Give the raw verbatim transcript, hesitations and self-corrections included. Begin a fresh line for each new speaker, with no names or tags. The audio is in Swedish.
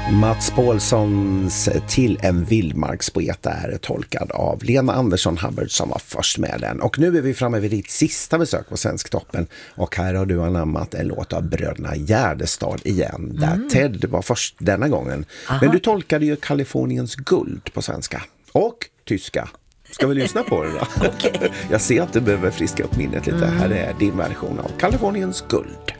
Mats Paulssons Till en vildmarkspoet är tolkad av Lena Andersson Hubbard som var först med den. Och nu är vi framme vid ditt sista besök på Svensktoppen. Och här har du anammat en låt av bröderna Gärdestad igen. Där mm. Ted var först denna gången. Aha. Men du tolkade ju Kaliforniens guld på svenska. Och tyska. Ska vi lyssna på det då?
Okay.
Jag ser att du behöver friska upp minnet lite. Mm. Här är din version av Kaliforniens guld.